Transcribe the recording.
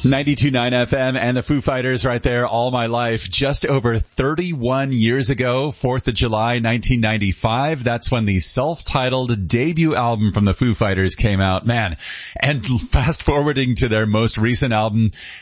92.9 FM and the Foo Fighters right there, All My Life. Just over 31 years ago, 4th of July, 1995. That's when the self-titled debut album from the Foo Fighters came out. Man, and fast forwarding to their most recent album,